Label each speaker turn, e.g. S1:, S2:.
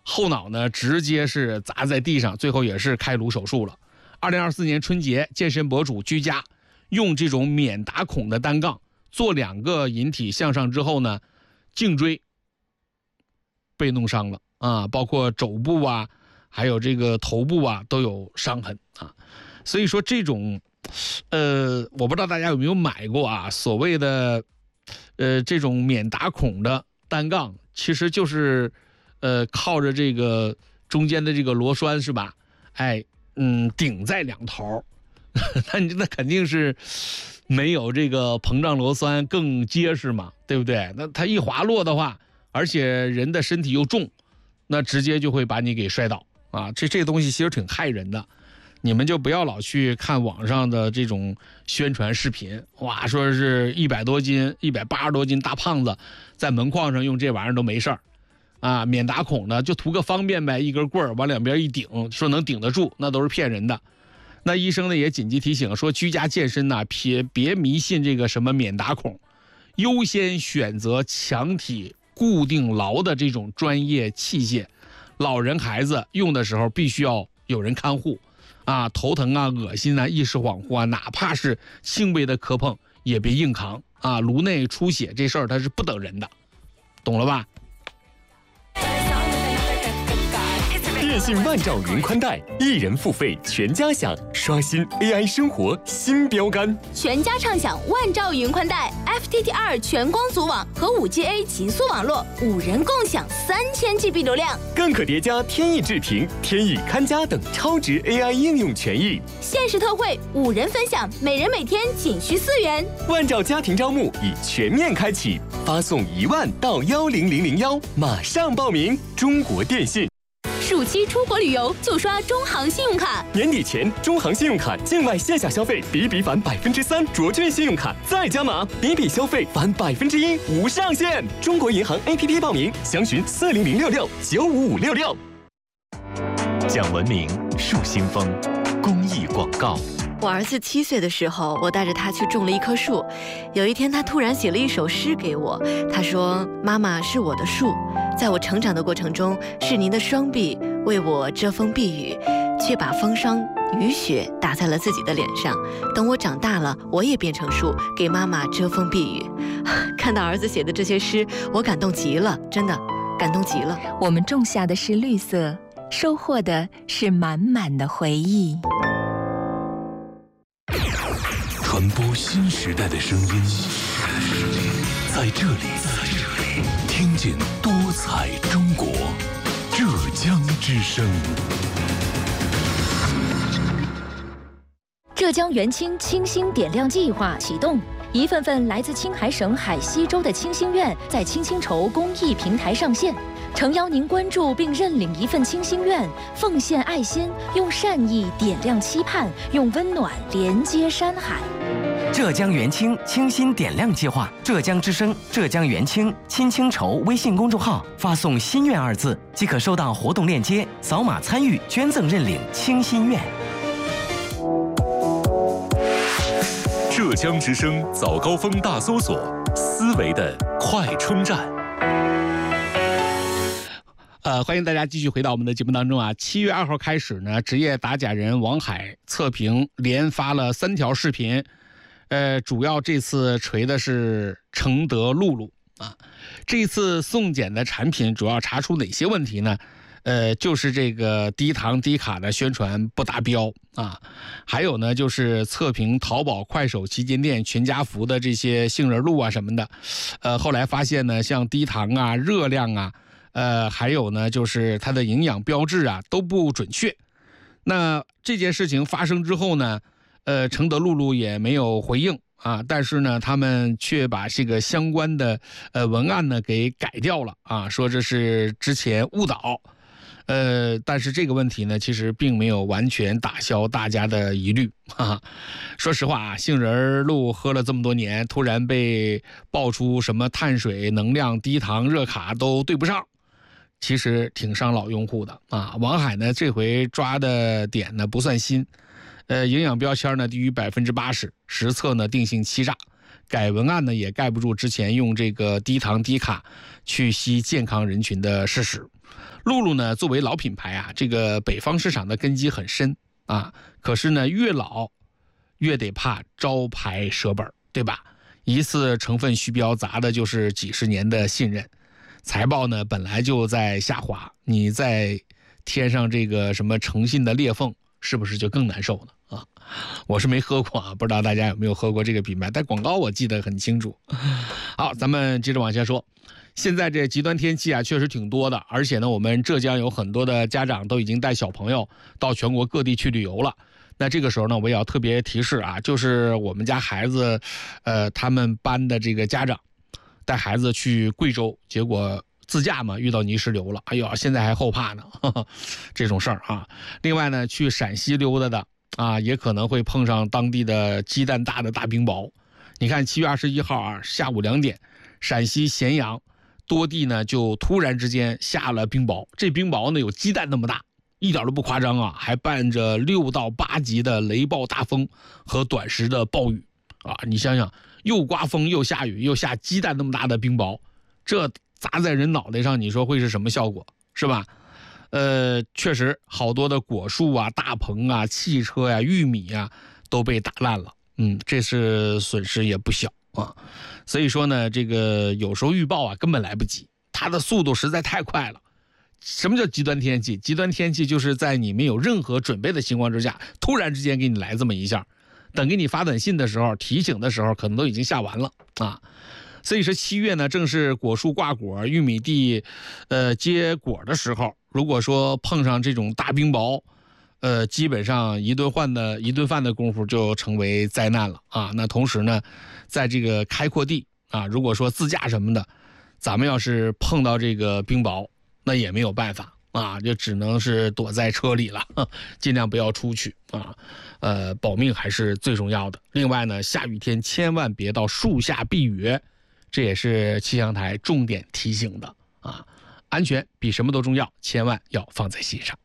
S1: 后脑呢直接是砸在地上，最后也是开颅手术了。2024年春节，健身博主居家用这种免打孔的单杠做2个引体向上之后呢，颈椎被弄伤了啊，包括肘部啊，还有这个头部啊都有伤痕啊。所以说这种我不知道大家有没有买过啊，所谓的这种免打孔的单杠，其实就是靠着这个中间的这个螺栓是吧？顶在2头，那肯定是没有这个膨胀螺栓更结实嘛，对不对？那它一滑落的话，而且人的身体又重，那直接就会把你给摔倒啊！这东西其实挺害人的。你们就不要老去看网上的这种宣传视频，哇，说是100多斤、180多斤大胖子在门框上用这玩意儿都没事儿，啊，免打孔呢就图个方便呗，一根棍儿往两边一顶，说能顶得住，那都是骗人的。那医生呢也紧急提醒说，居家健身呢别迷信这个什么免打孔，优先选择强体固定牢的这种专业器械，老人孩子用的时候必须要有人看护。啊，头疼啊，恶心啊，意识恍惚啊，哪怕是轻微的磕碰也别硬扛啊，颅内出血这事儿它是不等人的，懂了吧？
S2: 电信万兆云宽带，1人付费全家享，刷新 AI 生活新标杆。
S3: 全家畅享万兆云宽带 FTTR 全光组网和5G-A 极速网络，5人共享3000GB 流量，
S2: 更可叠加天翼智屏、天翼看家等超值 AI 应用权益。
S3: 限时特惠，5人分享，每人每天仅需4元。
S2: 万兆家庭招募已全面开启，发送1万到10001，马上报名。中国电信。
S3: 暑期出国旅游就刷中航信用卡，
S2: 年底前中航信用卡境外线下消费比返3%，卓券信用卡再加码，比消费返1%，无上限。中国银行 APP 报名，详询40066-95566。讲文明树新风，公益广告。
S4: 我儿子7岁的时候，我带着他去种了一棵树。有一天，他突然写了一首诗给我。他说：“妈妈是我的树，在我成长的过程中，是您的双臂为我遮风避雨，却把风霜雨雪打在了自己的脸上。等我长大了，我也变成树，给妈妈遮风避雨。”看到儿子写的这些诗，我感动极了，真的感动极了。
S5: 我们种下的是绿色，收获的是满满的回忆。
S6: 传播新时代的声音，在这里听见多彩中国，浙江之声。
S7: 浙江元清清新点亮计划启动，一份份来自青海省海西州的清心愿在清新筹公益平台上线，诚邀您关注并认领一份清心愿，奉献爱心，用善意点亮期盼，用温暖连接山海。
S8: 浙江元清清新点亮计划，浙江之声、浙江元清亲清筹微信公众号发送“心愿”2字，即可收到活动链接，扫码参与捐赠认领清心愿。
S6: 浙江之声早高峰大搜索，思维的快充站。
S1: 欢迎大家继续回到我们的节目当中啊。7月2号开始呢，职业打假人王海测评连发了3条视频。主要这次锤的是承德露露啊。这次送检的产品主要查出哪些问题呢？就是这个低糖低卡的宣传不达标啊，还有呢就是测评淘宝、快手旗舰店、全家福的这些杏仁露啊什么的，后来发现呢，像低糖啊、热量啊，还有呢就是它的营养标志啊都不准确。那这件事情发生之后呢？承德露露也没有回应啊，但是呢，他们却把这个相关的文案呢给改掉了啊，说这是之前误导。但是这个问题呢，其实并没有完全打消大家的疑虑哈。说实话啊，杏仁露喝了这么多年，突然被爆出什么碳水、能量、低糖、热卡都对不上，其实挺伤老用户的啊。王海呢，这回抓的点呢不算新。营养标签呢低于80%，实测呢定性欺诈，改文案呢也盖不住之前用这个低糖低卡去吸健康人群的事实。 露露呢，作为老品牌啊，这个北方市场的根基很深啊。可是呢，越老越得怕招牌舍本，对吧？一次成分虚标砸的就是几十年的信任。财报呢本来就在下滑，你再添上这个什么诚信的裂缝，是不是就更难受呢？啊，我是没喝过啊，不知道大家有没有喝过这个品牌，但广告我记得很清楚。好，咱们接着往下说。现在这极端天气啊，确实挺多的，而且呢，我们浙江有很多的家长都已经带小朋友到全国各地去旅游了。那这个时候呢，我也要特别提示啊，就是我们家孩子，他们班的这个家长带孩子去贵州，结果自驾嘛遇到泥石流了，哎呦，现在还后怕呢，这种事儿啊。另外呢，去陕西溜达的啊，也可能会碰上当地的鸡蛋大的大冰雹。你看7月21号啊，下午2点，陕西咸阳多地呢就突然之间下了冰雹，这冰雹呢有鸡蛋那么大，一点都不夸张啊，还伴着6到8级的雷暴大风和短时的暴雨啊！你想想，又刮风又下雨又下鸡蛋那么大的冰雹，这砸在人脑袋上，你说会是什么效果？是吧？确实好多的果树啊、大棚啊、汽车呀、玉米啊都被打烂了，这是损失也不小啊。所以说呢，这个有时候预报啊根本来不及，它的速度实在太快了。什么叫极端天气？极端天气就是在你没有任何准备的情况之下，突然之间给你来这么一下，等给你发短信的时候、提醒的时候，可能都已经下完了啊。所以说7月呢，正是果树挂果、玉米地结果的时候。如果说碰上这种大冰雹，基本上一顿饭的功夫就成为灾难了啊。那同时呢，在这个开阔地啊，如果说自驾什么的，咱们要是碰到这个冰雹，那也没有办法啊，就只能是躲在车里了，尽量不要出去啊。保命还是最重要的。另外呢，下雨天千万别到树下避雨，这也是气象台重点提醒的啊。安全比什么都重要，千万要放在心上。